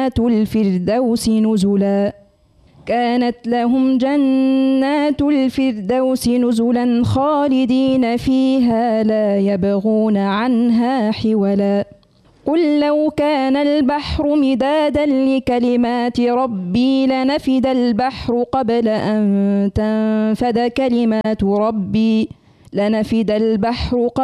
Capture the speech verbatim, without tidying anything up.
الفردوس نزلا كانت لهم جنات الفردوس نزلا خالدين فيها لا يبغون عنها حولا قل لو كان البحر مدادا لكلمات ربي لنفد البحر قبل أن تنفد كلمات ربي لنفد البحر قبل